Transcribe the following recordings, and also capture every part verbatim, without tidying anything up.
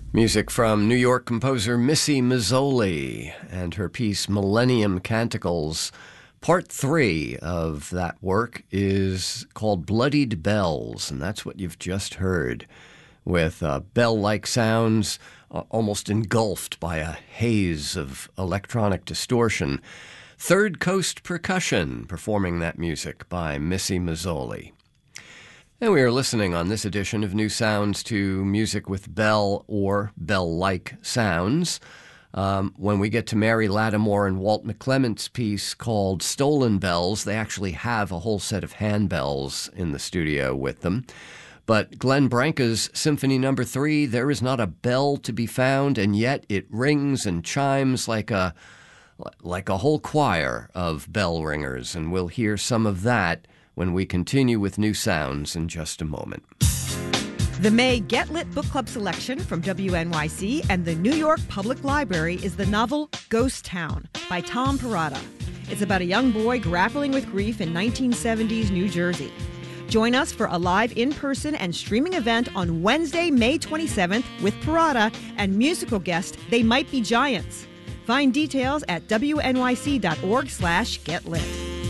Music from New York composer Missy Mazzoli and her piece Millennium Canticles. Part three of that work is called Bloodied Bells, and that's what you've just heard, with uh, bell-like sounds uh, almost engulfed by a haze of electronic distortion. Third Coast Percussion performing that music by Missy Mazzoli. And we are listening on this edition of New Sounds to music with bell or bell-like sounds. Um, when we get to Mary Lattimore and Walt McClement's piece called Stolen Bells, they actually have a whole set of handbells in the studio with them. But Glenn Branca's Symphony Number Three, there is not a bell to be found, and yet it rings and chimes like a like a whole choir of bell ringers, and we'll hear some of that when we continue with New Sounds in just a moment. The May Get Lit Book Club selection from W N Y C and the New York Public Library is the novel Ghost Town by Tom Perrotta. It's about a young boy grappling with grief in nineteen seventies New Jersey. Join us for a live in-person and streaming event on Wednesday, May twenty-seventh with Perrotta and musical guest They Might Be Giants. Find details at W N Y C dot org slash get lit.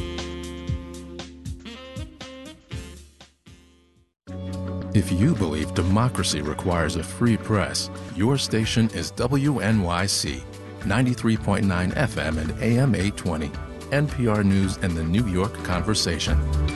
If you believe democracy requires a free press, your station is W N Y C, ninety-three point nine F M and A M eight twenty, N P R News and the New York Conversation.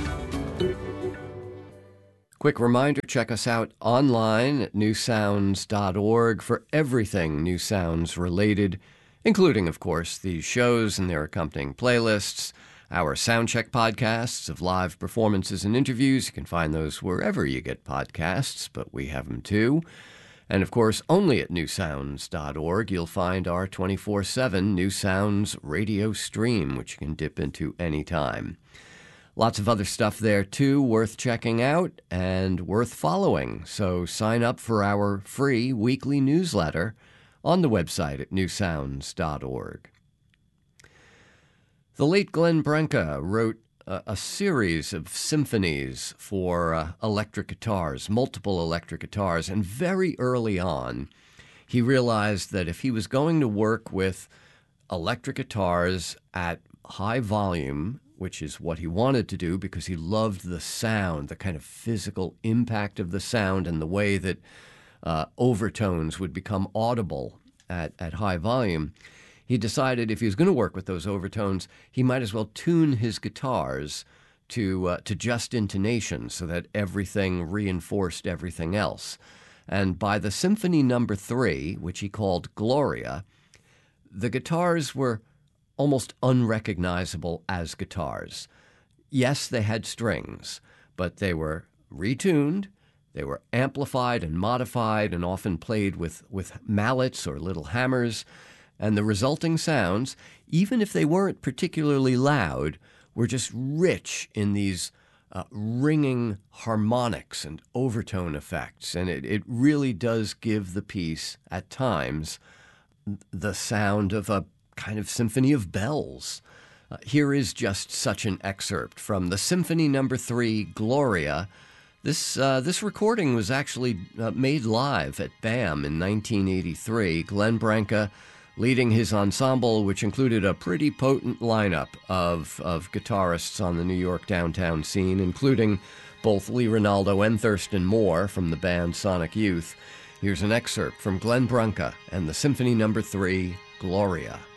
Quick reminder, check us out online at new sounds dot org for everything New Sounds related, including, of course, these shows and their accompanying playlists, our Soundcheck podcasts of live performances and interviews. You can find those wherever you get podcasts, but we have them too. And, of course, only at new sounds dot org you'll find our twenty-four seven New Sounds radio stream, which you can dip into anytime. Lots of other stuff there, too, worth checking out and worth following. So sign up for our free weekly newsletter on the website at new sounds dot org. The late Glenn Branca wrote a, a series of symphonies for uh, electric guitars, multiple electric guitars, and very early on, he realized that if he was going to work with electric guitars at high volume, which is what he wanted to do because he loved the sound, the kind of physical impact of the sound and the way that uh, overtones would become audible at, at high volume, he decided if he was going to work with those overtones, he might as well tune his guitars to uh, to just intonation so that everything reinforced everything else. And by the Symphony Number Three, which he called Gloria, the guitars were almost unrecognizable as guitars. Yes, they had strings, but they were retuned, they were amplified and modified and often played with, with mallets or little hammers. And the resulting sounds, even if they weren't particularly loud, were just rich in these uh, ringing harmonics and overtone effects. And it, it really does give the piece, at times, the sound of a kind of symphony of bells. Uh, here is just such an excerpt from the Symphony Number Three, Gloria. This uh, this recording was actually uh, made live at BAM in nineteen eighty-three. Glenn Branca leading his ensemble, which included a pretty potent lineup of, of guitarists on the New York downtown scene, including both Lee Ranaldo and Thurston Moore from the band Sonic Youth. Here's an excerpt from Glenn Branca and the Symphony Number Three, Gloria.